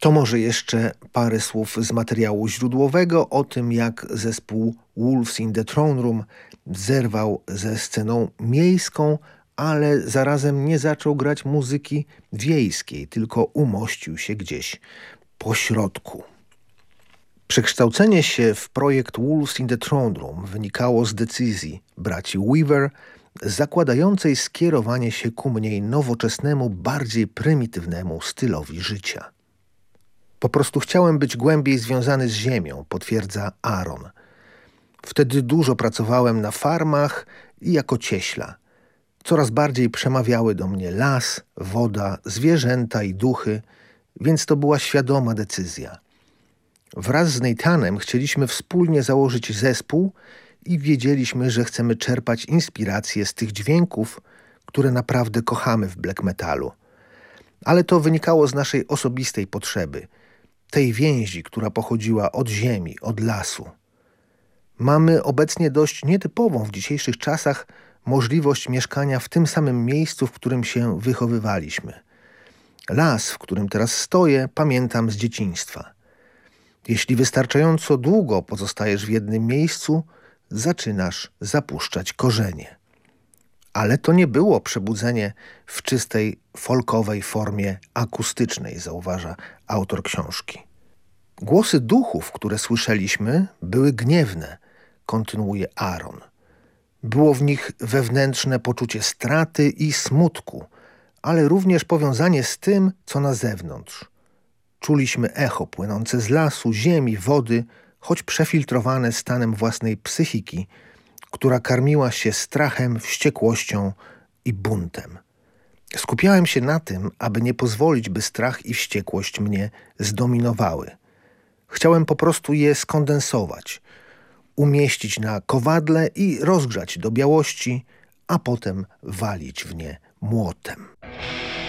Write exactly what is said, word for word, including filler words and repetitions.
To może jeszcze parę słów z materiału źródłowego o tym, jak zespół Wolves in the Throne Room zerwał ze sceną miejską, ale zarazem nie zaczął grać muzyki wiejskiej, tylko umościł się gdzieś po środku. Przekształcenie się w projekt Wolves in the Throne Room wynikało z decyzji braci Weaver zakładającej skierowanie się ku mniej nowoczesnemu, bardziej prymitywnemu stylowi życia. Po prostu chciałem być głębiej związany z ziemią, potwierdza Aaron. Wtedy dużo pracowałem na farmach i jako cieśla. Coraz bardziej przemawiały do mnie las, woda, zwierzęta i duchy, więc to była świadoma decyzja. Wraz z Nathanem chcieliśmy wspólnie założyć zespół i wiedzieliśmy, że chcemy czerpać inspirację z tych dźwięków, które naprawdę kochamy w black metalu. Ale to wynikało z naszej osobistej potrzeby, tej więzi, która pochodziła od ziemi, od lasu. Mamy obecnie dość nietypową w dzisiejszych czasach możliwość mieszkania w tym samym miejscu, w którym się wychowywaliśmy. Las, w którym teraz stoję, pamiętam z dzieciństwa. Jeśli wystarczająco długo pozostajesz w jednym miejscu, zaczynasz zapuszczać korzenie. Ale to nie było przebudzenie w czystej, folkowej formie akustycznej, zauważa autor książki. Głosy duchów, które słyszeliśmy, były gniewne, kontynuuje Aaron. Było w nich wewnętrzne poczucie straty i smutku, ale również powiązanie z tym, co na zewnątrz. Czuliśmy echo płynące z lasu, ziemi, wody, choć przefiltrowane stanem własnej psychiki, która karmiła się strachem, wściekłością i buntem. Skupiałem się na tym, aby nie pozwolić, by strach i wściekłość mnie zdominowały. Chciałem po prostu je skondensować, umieścić na kowadle i rozgrzać do białości, a potem walić w nie młotem.